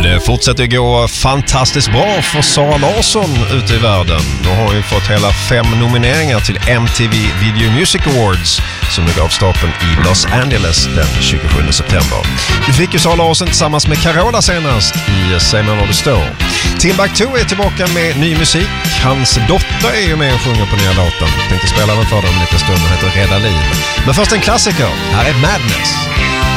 Det fortsätter gå fantastiskt bra för Sara Larsson ute i världen. Nu har hon ju fått hela 5 nomineringar till MTV Video Music Awards som nu går av stapeln i Los Angeles den 27 september. Du fick ju Sara Larsson tillsammans med Carola senast i Säg mig var du står. Timbuktu är tillbaka med ny musik. Hans dotter är ju med och sjunger på nya låten. Jag tänkte spela den för dem lite stund och heter Rädda liv. Men först en klassiker. Här är Madness.